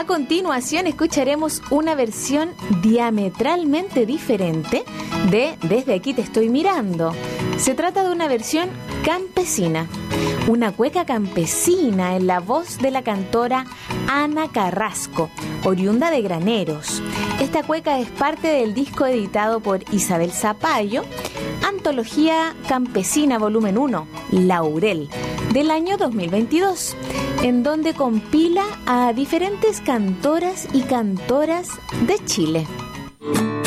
A continuación escucharemos una versión diametralmente diferente de Desde aquí te estoy mirando. Se trata de una versión campesina, una cueca campesina en la voz de la cantora Ana Carrasco, oriunda de Graneros. Esta cueca es parte del disco editado por Isabel Zapallo, Antología Campesina Volumen 1, Laurel, del año 2022, en donde compila a diferentes cantoras y cantoras de Chile.